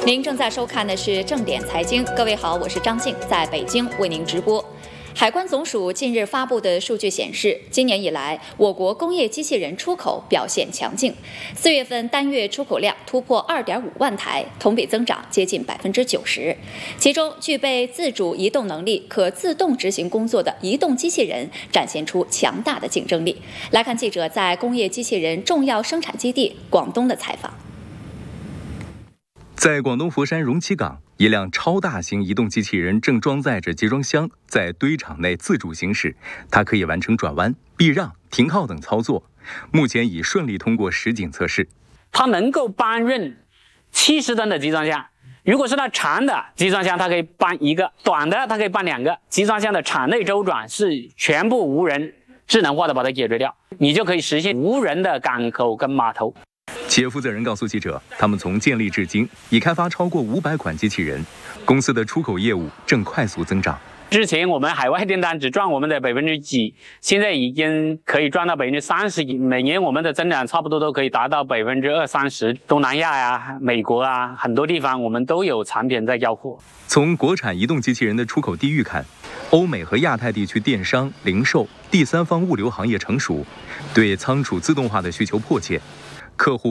您正在收看的是正点财经，各位好，我是张静，在北京为您直播。海关总署近日发布的数据显示，今年以来，我国工业机器人出口表现强劲，4月份单月出口量突破2.5万台，同比增长接近90%。其中，具备自主移动能力、可自动执行工作的移动机器人展现出强大的竞争力。来看记者在工业机器人重要生产基地广东的采访。 在广东佛山容七港，一辆超大型移动机器人正装载着集装箱在堆场内自主行驶，它可以完成转弯、避让、停靠等操作，目前已顺利通过实景测试。 它能够搬运70吨的集装箱，如果是它长的集装箱，它可以搬一个；短的它可以搬2个。集装箱的场内周转是全部无人智能化的把它解决掉，你就可以实现无人的港口跟码头。 企业负责人告诉记者，他们从建立至今已开发超过500款机器人，公司的出口业务正快速增长。 之前我们海外订单只赚我们的几%，现在已经可以赚到30%，每年我们的增长差不多都可以达到20-30%。东南亚呀、美国啊，很多地方我们都有产品在交货。 从国产移动机器人的出口地域看，欧美和亚太地区电商、零售、第三方物流行业成熟，对仓储自动化的需求迫切，客户